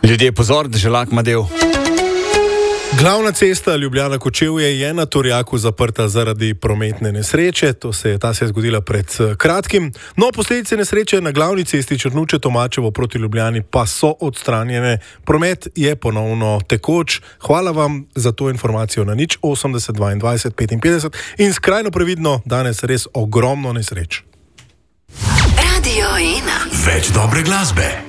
Ljudje, pozor, deželak Madel. Glavna cesta Ljubljana-Kočevje je na Torjaku zaprta zaradi prometne nesreče. Ta se je zgodila pred kratkim. No, posledice nesreče na glavni cesti Črnuče-Tomačevo proti Ljubljani pa so odstranjene. Promet je ponovno tekoč. Hvala vam za to informacijo na 080 22 55 in skrajno previdno, danes res ogromno nesreč. Radio 1. Več dobre glasbe.